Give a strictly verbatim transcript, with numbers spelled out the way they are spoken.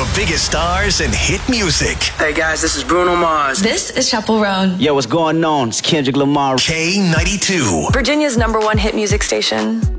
The biggest stars in hit music. Hey guys, this is Bruno Mars. This is Chappell Roan. Yo, what's going on? It's Kendrick Lamar. K ninety-two. Virginia's number one hit music station.